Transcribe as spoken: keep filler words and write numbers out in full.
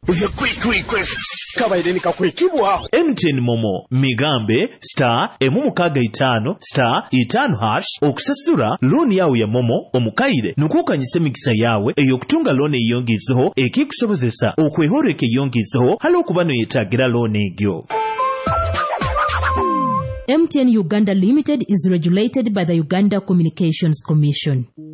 Oya kwe kwe kwe. Kabaide nikakwekibwaho. M T N Momo migambe star emu mukaga itano star itano hash okusasura loan yawe ya Momo omukaire nukukanyisa emikisa yawe eyokutunga loan eyongezeho ekikusobozesa okwehoreka eyongezeho halo kubano yetagira loan egyo. M T N Uganda Limited is regulated by the Uganda Communications Commission.